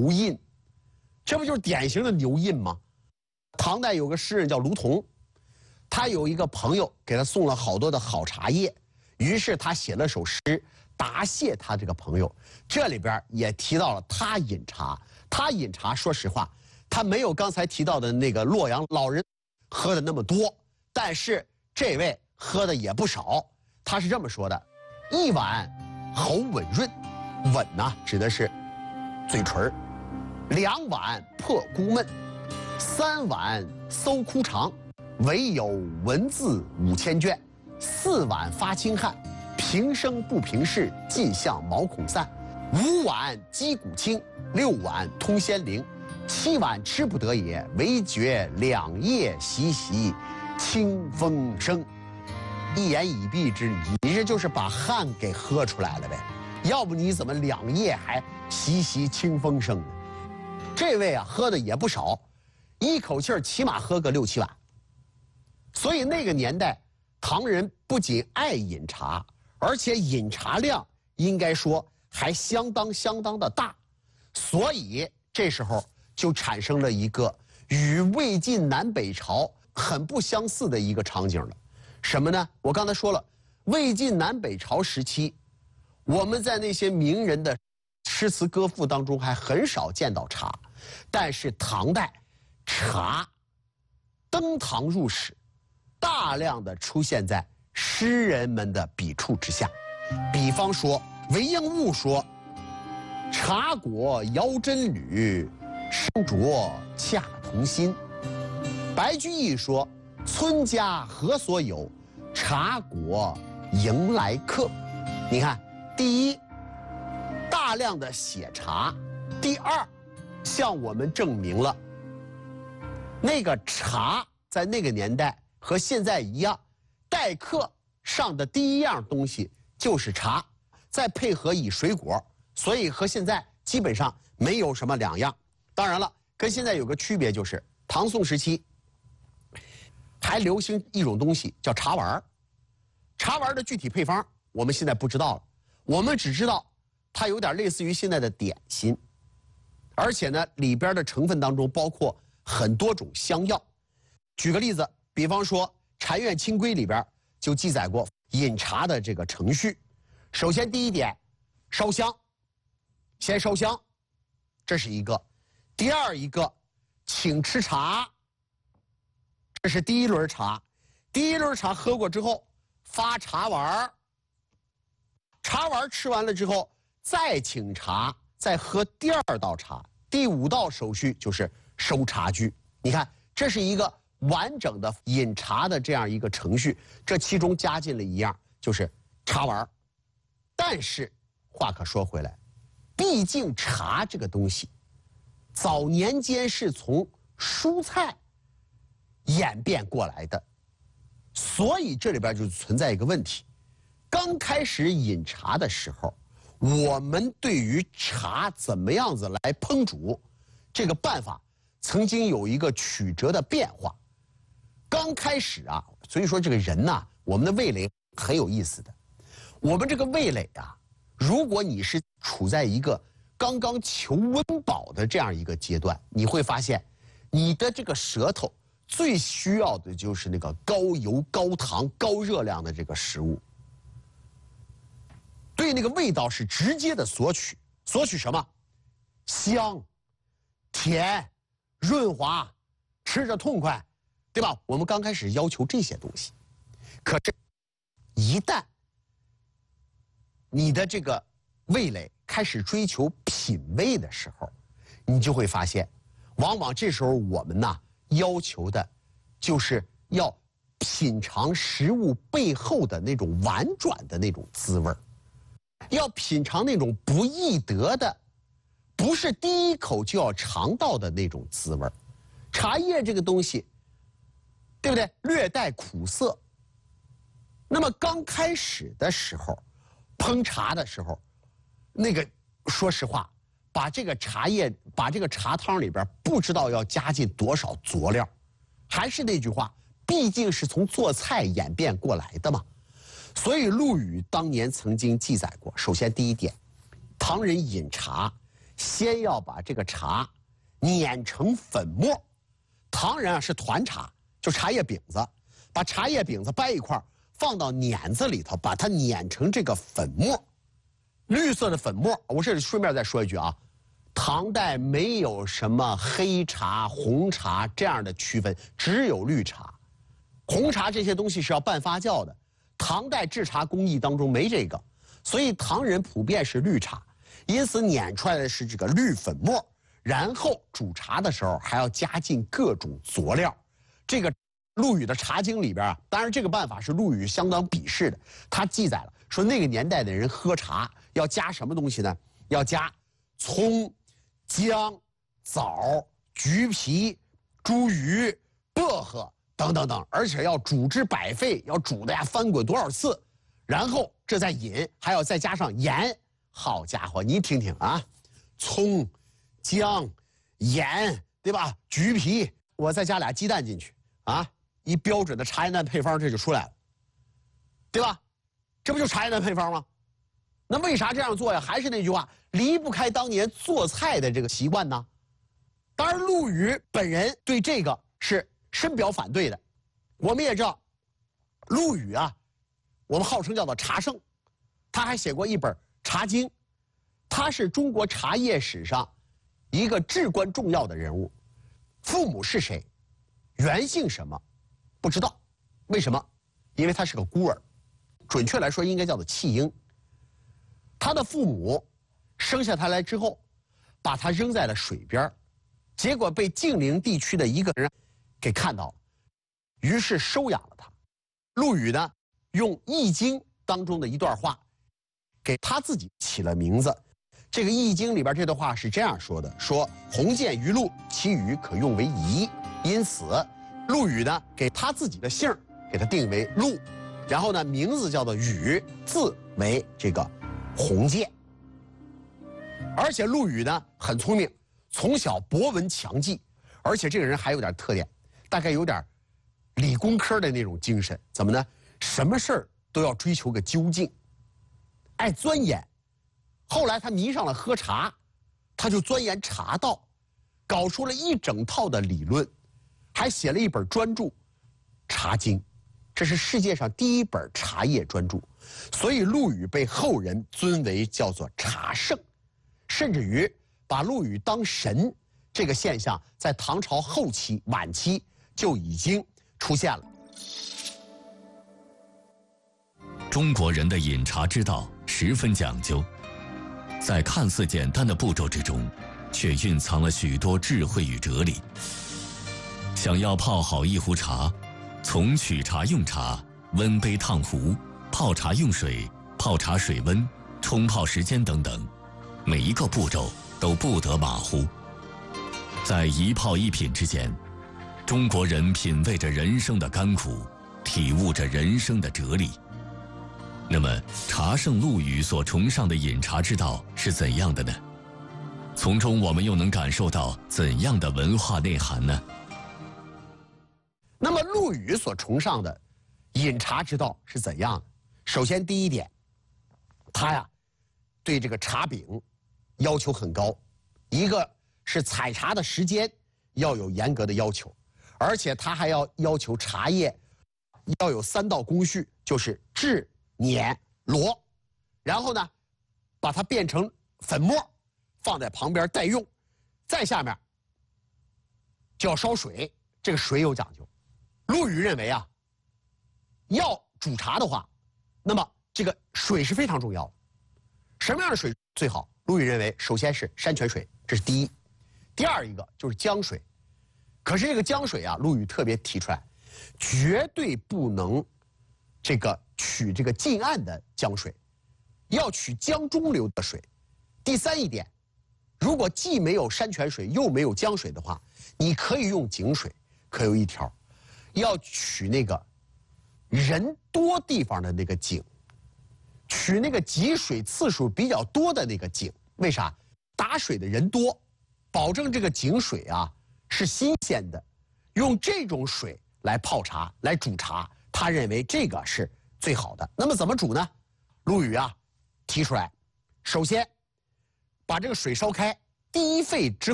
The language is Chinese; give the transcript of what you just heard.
牛印，这不就是典型的牛印吗？唐代有个诗人叫卢仝，他有一个朋友给他送了好多的好茶叶，于是他写了首诗答谢他这个朋友。这里边也提到了他饮茶，他饮茶，说实话，他没有刚才提到的那个洛阳老人喝的那么多，但是这位喝的也不少。他是这么说的：一碗喉吻润，吻呢指的是嘴唇；2碗破孤闷，3碗搜枯肠，唯有文字5000卷；4碗发清汗，平生不平事，尽向毛孔散；5碗击鼓清，6碗通仙灵，7碗吃不得也，唯觉2夜习习清风生。一言以蔽之，你这就是把汗给喝出来了呗，要不你怎么2夜还习习清风生呢？这位啊喝的也不少，一口气儿起码喝个6、7碗。所以那个年代，唐人不仅爱饮茶，而且饮茶量应该说还相当的大，所以这时候就产生了一个与魏晋南北朝很不相似的一个场景了。什么呢？我刚才说了，魏晋南北朝时期，我们在那些名人的诗词歌赋当中还很少见到茶，但是唐代茶登堂入室，大量的出现在诗人们的笔触之下。比方说韦应物说：茶果摇真缕，生浊恰同心。白居易说：村家何所有，茶果迎来客。你看，第一，大量的写茶；第二，向我们证明了那个茶在那个年代和现在一样，待客上的第一样东西就是茶，再配合以水果，所以和现在基本上没有什么两样。当然了，跟现在有个区别，就是唐宋时期还流行一种东西叫茶丸。茶丸的具体配方我们现在不知道了，我们只知道它有点类似于现在的点心，而且呢里边的成分当中包括很多种香药。举个例子，比方说《禅院清规》里边就记载过饮茶的这个程序。首先第一点，烧香，先烧香，这是一个。第二一个，请吃茶，这是第一轮茶。第一轮茶喝过之后发茶丸，茶丸吃完了之后再请茶，再喝第2道茶。第5道手续就是收茶具。你看，这是一个完整的饮茶的这样一个程序，这其中加进了一样，就是茶丸。但是话可说回来，毕竟茶这个东西早年间是从蔬菜演变过来的，所以这里边就存在一个问题。刚开始饮茶的时候，我们对于茶怎么样子来烹煮这个办法曾经有一个曲折的变化。刚开始啊，所以说这个人呐，我们的味蕾很有意思的。我们这个味蕾啊，如果你是处在一个刚刚求温饱的这样一个阶段，你会发现你的这个舌头最需要的就是那个高油、高糖、高热量的这个食物，对那个味道是直接的索取。索取什么？香、甜、润滑，吃着痛快，对吧？我们刚开始要求这些东西，可是一旦你的这个味蕾开始追求品味的时候，你就会发现，往往这时候我们呐要求的就是要品尝食物背后的那种婉转的那种滋味，要品尝那种不易得的，不是第一口就要尝到的那种滋味。茶叶这个东西，对不对？略带苦涩。那么刚开始的时候，烹茶的时候，那个说实话，把这个茶叶，把这个茶汤里边不知道要加进多少佐料。还是那句话，毕竟是从做菜演变过来的嘛。所以陆羽当年曾经记载过，首先第一点，唐人饮茶先要把这个茶碾成粉末。唐人啊是团茶，就茶叶饼子，把茶叶饼子掰一块，放到碾子里头，把它碾成这个粉末。绿色的粉末，我这里顺便再说一句啊，唐代没有什么黑茶、红茶这样的区分，只有绿茶。红茶这些东西是要半发酵的，唐代制茶工艺当中没这个，所以唐人普遍是绿茶，因此碾出来的是这个绿粉末。然后煮茶的时候还要加进各种佐料。这个陆羽的《茶经》里边啊，当然这个办法是陆羽相当鄙视的。他记载了说那个年代的人喝茶要加什么东西呢？要加葱、姜、枣、橘皮、茱萸、薄荷等等等，而且要煮之百沸，要煮的呀翻滚多少次，然后这再饮，还要再加上盐。好家伙，你听听啊，葱、姜、盐，对吧？橘皮，我再加俩鸡蛋进去啊，一标准的茶叶蛋配方这就出来了，对吧？这不就茶叶蛋配方吗？那为啥这样做呀？还是那句话，离不开当年做菜的这个习惯呢。当然，陆羽本人对这个是深表反对的。我们也知道，陆羽啊，我们号称叫做茶圣，他还写过一本《茶经》，他是中国茶叶史上一个至关重要的人物。父母是谁，原姓什么，不知道。为什么？因为他是个孤儿，准确来说应该叫做弃婴。他的父母生下他来之后，把他扔在了水边，结果被晋陵地区的一个人给看到了，于是收养了他。陆羽呢，用《易经》当中的一段话，给他自己起了名字。这个《易经》里边这段话是这样说的：说鸿渐于陆，其羽可用为仪。因此，陆羽呢给他自己的姓儿给他定为陆，然后呢名字叫做羽，字为这个鸿渐。而且陆羽呢很聪明，从小博闻强记，而且这个人还有点特点，大概有点理工科的那种精神。怎么呢？什么事儿都要追求个究竟，爱钻研。后来他迷上了喝茶，他就钻研茶道，搞出了一整套的理论，还写了一本专著《茶经》，这是世界上第一本茶叶专著，所以陆羽被后人尊为叫做茶圣，甚至于把陆羽当神。这个现象在唐朝后期、晚期就已经出现了。 中国人的饮茶之道十分讲究，在看似简单的步骤之中，却蕴藏了许多智慧与哲理。想要泡好一壶茶，从取茶用茶、温杯烫壶、泡茶用水、泡茶水温、冲泡时间等等，每一个步骤都不得马虎。在一泡一品之间，中国人品味着人生的甘苦，体悟着人生的哲理。那么，茶圣陆羽所崇尚的饮茶之道是怎样的呢？从中我们又能感受到怎样的文化内涵呢？ 那么陆羽所崇尚的饮茶之道是怎样的？首先第一点，他呀对这个茶饼要求很高，一个是采茶的时间要有严格的要求，而且他还要求茶叶要有3道工序，就是制、碾、罗，然后呢把它变成粉末放在旁边待用，再下面就要烧水，这个水有讲究。陆羽认为啊，要煮茶的话，那么这个水是非常重要的。什么样的水最好？陆羽认为首先是山泉水，这是第一。第二一个就是江水，可是这个江水啊，陆羽特别提出来，绝对不能取这个近岸的江水，要取江中流的水。第三一点，如果既没有山泉水又没有江水的话，你可以用井水，可有一条，要取那个人多地方的那个井，取那个集水次数比较多的那个井。为啥？打水的人多，保证这个井水啊是新鲜的，用这种水来泡茶、来煮茶，他认为这个是最好的。那么怎么煮呢？陆羽啊提出来，首先把这个水烧开， 低沸之